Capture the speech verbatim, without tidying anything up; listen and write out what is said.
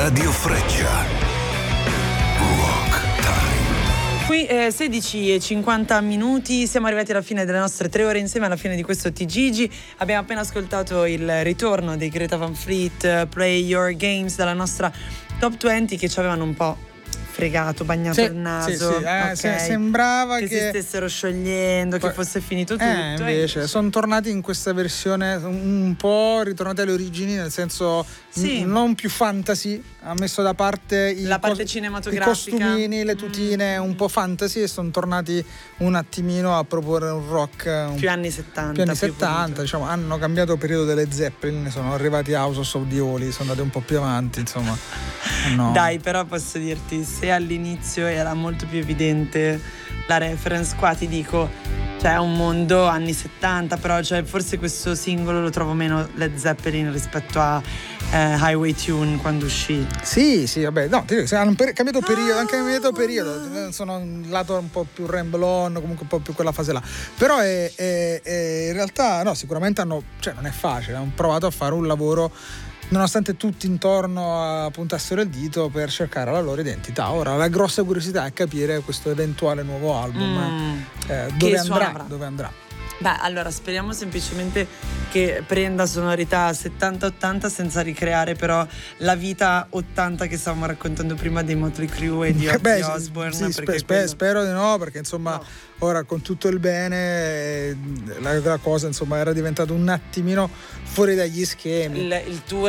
Radio Freccia. Rock Time. Qui eh, sedici e cinquanta minuti, siamo arrivati alla fine delle nostre tre ore insieme, alla fine di questo T G G. Abbiamo appena ascoltato il ritorno dei Greta Van Fleet, Play Your Games, dalla nostra top venti, che ci avevano un po' fregato, bagnato sì, il naso. sì, sì. Eh, okay. se, sembrava che, che si stessero sciogliendo, Poi, che fosse finito tutto. Eh, invece e... sono tornati in questa versione un po' ritornati alle origini, nel senso sì. n- non più fantasy, ha messo da parte i, la parte cos- cinematografica, i costumini, le tutine, mm. un po' fantasy, e sono tornati un attimino a proporre un rock un più anni settanta. Più anni più settanta, diciamo, hanno cambiato periodo delle Zeppelin, sono arrivati a House of the Holy, sono andati un po' più avanti, insomma. No. Dai, però posso dirti, se all'inizio era molto più evidente la reference, qua ti dico, c'è un mondo anni settanta, però cioè, forse questo singolo lo trovo meno Led Zeppelin rispetto a eh, Highway Tune quando uscì. Sì, sì, vabbè, no, ti dico, hanno per- cambiato periodo, anche cambiato periodo, sono un lato un po' più Ramblon, comunque un po' più quella fase là. Però è, è, è, in realtà no, sicuramente hanno, cioè non è facile, hanno provato a fare un lavoro, nonostante tutti intorno puntassero il dito per cercare la loro identità. Ora la grossa curiosità è capire questo eventuale nuovo album, mm, eh, dove, andrà, avrà. dove andrà. Beh, allora speriamo semplicemente che prenda sonorità settanta ottanta senza ricreare però la vita ottanta che stavamo raccontando prima dei Motley Crue e di Ozzy Beh, Osbourne. sì, spe- spe- quello... spero di no, perché insomma no. Ora con tutto il bene la, la cosa insomma era diventata un attimino fuori dagli schemi. Il, il tour